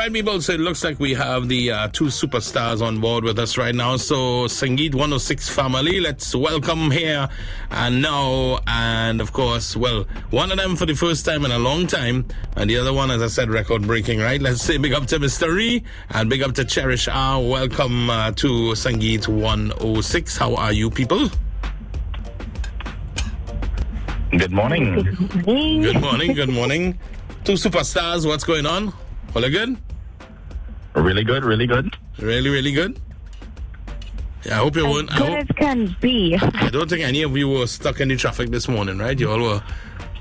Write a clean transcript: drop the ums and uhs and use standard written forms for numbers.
right, people, so it looks like we have the two superstars on board with us right now. So, Sangeet 106 family, let's welcome here and now. And, of course, well, one of them for the first time in a long time. And the other one, as I said, record-breaking, right? Let's say big up to Mr. Ree and big up to Cherish R. Welcome to Sangeet 106. How are you, people? Good morning. Good morning, good morning. Two superstars, what's going on? All good? Really good, really good. Really, really good? Yeah, I hope you weren't. As good as can be. I don't think any of you were stuck in the traffic this morning, right? You all were